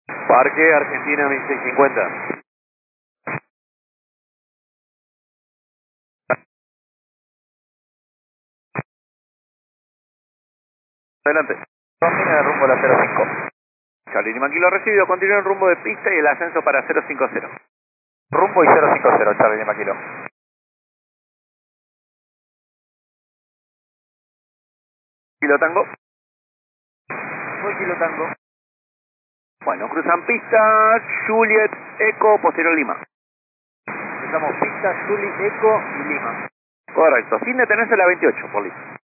Parque Argentina 1650. Adelante. Domina el rumbo a la 05. Charlie Lima Kilo recibido, continúa el rumbo de pista y el ascenso para 050. Rumbo y 050, Charlie Lima Kilo. Kilo Tango. Muy Kilo Tango. Bueno, cruzan pista, Juliet, Eco, posterior Lima. Estamos pista, Zuli, Eco y Lima. Correcto, sin detenerse la 28, por listo.